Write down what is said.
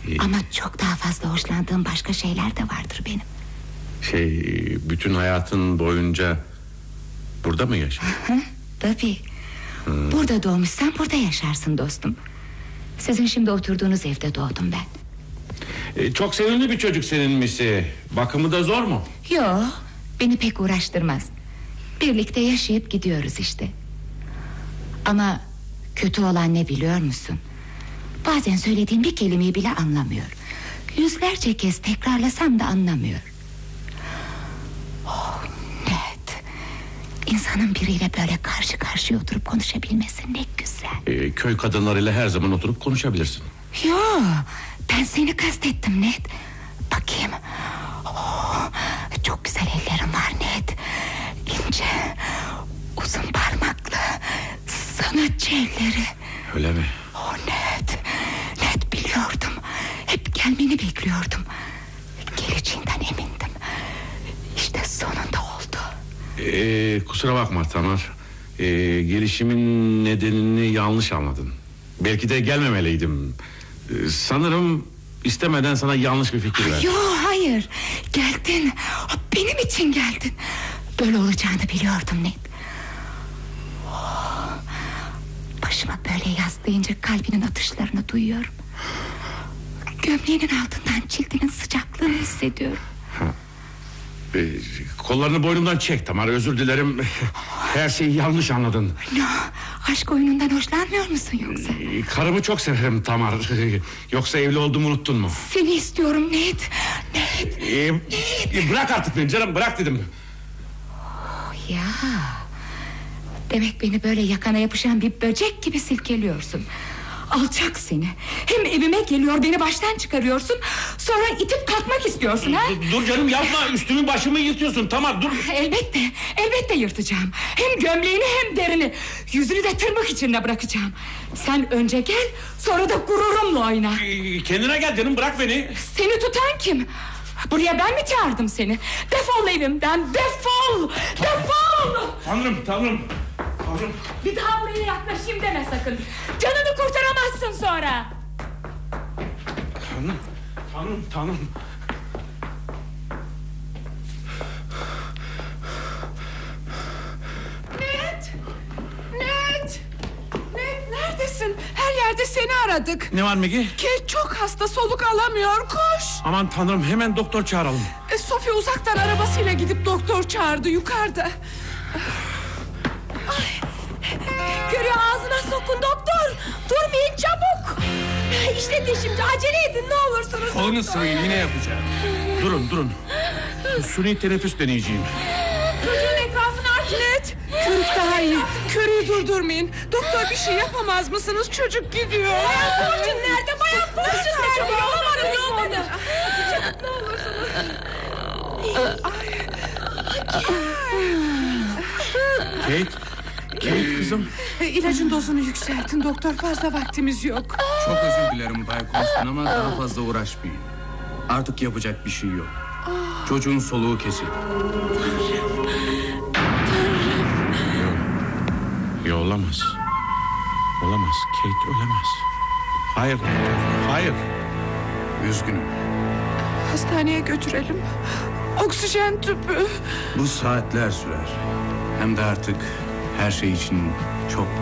Ama çok daha fazla hoşlandığım başka şeyler de vardır benim. Bütün hayatın boyunca burada mı yaşadın? Tabii. Burada doğmuşsan burada yaşarsın dostum. Sizin şimdi oturduğunuz evde doğdum ben. Çok sevimli bir çocuk senin Missy. Bakımı da zor mu? Yo, beni pek uğraştırmaz. Birlikte yaşayıp gidiyoruz işte. Ama kötü olan ne biliyor musun? Bazen söylediğim bir kelimeyi bile anlamıyor. Yüzlerce kez tekrarlasam da anlamıyor. Oh, Ned. İnsanın biriyle böyle karşı karşıya oturup konuşabilmesi ne güzel. Köy kadınlarıyla her zaman oturup konuşabilirsin. Yo, ben seni kastettim Ned. Bakayım. Oh, çok güzel ellerim var Ned. İnce, uzun parmaklı, sanatçı elleri. Öyle mi? Oh Ned, Ned biliyordum. Hep gelmeni bekliyordum. Geleceğinden emindim. İşte sonunda oldu. Kusura bakma Tamar. Gelişimin nedenini yanlış anladın. Belki de gelmemeliydim. Sanırım istemeden sana yanlış bir fikir verdim. Yo, hayır, geldin. Benim için geldin. Böyle olacağını biliyordum Ned. Başıma böyle yaslayınca kalbinin atışlarını duyuyorum. Gömleğinin altından cildinin sıcaklığını hissediyorum. Kollarını boynumdan çek Tamar, özür dilerim. Her şeyi yanlış anladın. No, aşk oyunundan hoşlanmıyor musun yoksa? Karımı çok severim Tamar. Yoksa evli olduğumu unuttun mu? Seni istiyorum Ned. Bırak artık beni canım, bırak dedim. Ya, demek beni böyle yakana yapışan bir böcek gibi silkeliyorsun. Alçak seni. Hem evime geliyor, beni baştan çıkarıyorsun, sonra itip kalkmak istiyorsun ha? Dur canım, yapma, üstümü başımı yırtıyorsun Tamar, dur. Elbette yırtacağım. Hem gömleğini hem derini. Yüzünü de tırmık içinde bırakacağım. Sen önce gel, sonra da gururumla oyna. Kendine gel canım, bırak beni. Seni tutan kim? Buraya ben mi çağırdım seni? Defol evimden, defol! Defol! Tanrım. Bir daha buraya yaklaşayım deme sakın. Canını kurtaramazsın sonra. Tanrım. Ned, neredesin? Her yerde seni aradık. Ne var Maggie? Kate çok hasta, soluk alamıyor, koş. Aman Tanrım, hemen doktor çağıralım. Sophie uzaktan arabasıyla gidip doktor çağırdı, yukarıda. Körü ağzına sokun doktor. Durmayın çabuk. İşte şimdi acele edin ne olursunuz. Kolunu sıvayın, yine yapacağım. Durun. Suni teneffüs deneyeceğim. Çocuğun etrafını aç. Ned, körük daha iyi. Körüyü durdurmayın. Doktor bir şey yapamaz mısınız? Çocuk gidiyor. Bayan Fortune nerede? Bayan Fortune nerede? Yollamadım. Ne olursunuz. Kate kızım. İlacın dozunu yükseltin doktor, fazla vaktimiz yok. Çok özür dilerim Bay Constant ama daha fazla uğraşmayın. Artık yapacak bir şey yok. Çocuğun soluğu kesildi. Olamaz. Kate ölemez. Hayır. Üzgünüm. Hastaneye götürelim. Oksijen tüpü. Bu saatler sürer. Hem de artık her şey için çok